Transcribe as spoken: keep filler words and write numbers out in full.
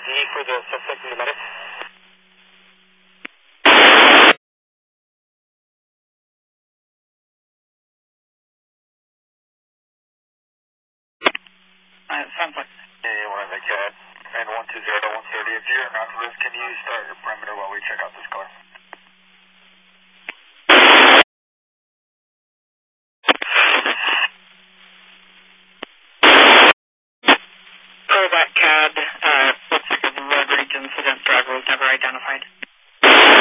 D for the suspect in the medic. Uh, sounds like. Yeah, yeah, one of the cat. And one two zero to one thirty. If you're not at risk, can you start your perimeter while we check out this car?